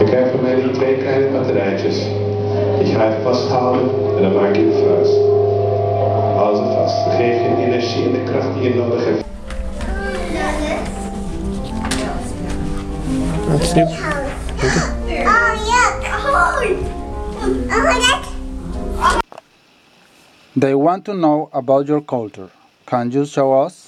krijgt van mij die 2 kleine batterijtjes. Die ga je vasthouden en dan maak je het vast. Hou ze vast. Dan geef je de energie en de kracht die je nodig hebt. They want to know about your culture. Can you show us?